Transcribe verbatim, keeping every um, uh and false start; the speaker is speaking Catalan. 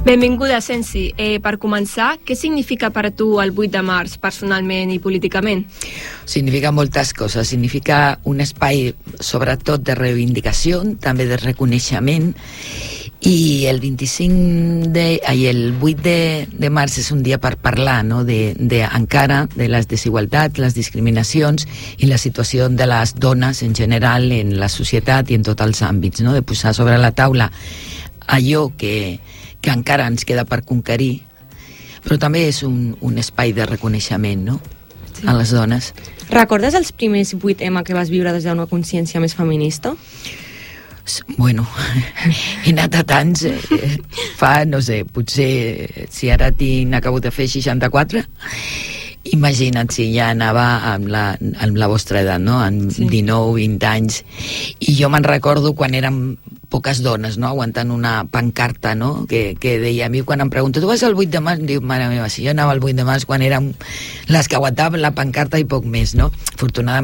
Benvinguda, Sensi. Eh, per començar, què significa per a tu el vuit de març, personalment i políticament? Significa moltes coses. Significa un espai, sobretot, de reivindicació, també de reconeixement, i el vint-i-cinc de, ai, el vuit de, de març és un dia per parlar, no? de, de, encara de les desigualtats, les discriminacions i la situació de les dones en general en la societat i en tots els àmbits, no? De posar sobre la taula allò que, que encara ens queda per conquerir, però també és un, un espai de reconeixement, no? Sí. A les dones. Recordes els primers vuit eme que vas viure des d'una consciència més feminista? Bueno, he anat a tants, eh, fa, no sé, potser si ara tinc, acabo de fer seixanta-quatre, imagina't si ja anava amb la, amb la vostra edat, no? Amb sí. dinou, vint anys, i jo me'n recordo quan érem poques dones, no? Aguantant una pancarta, no? Que, que deia, a mi quan em pregunto, tu vas al vuit de març? Em diu, mare meva, si jo anava al vuit de març quan érem les que aguantaven la pancarta i poc més, no? Afortunadament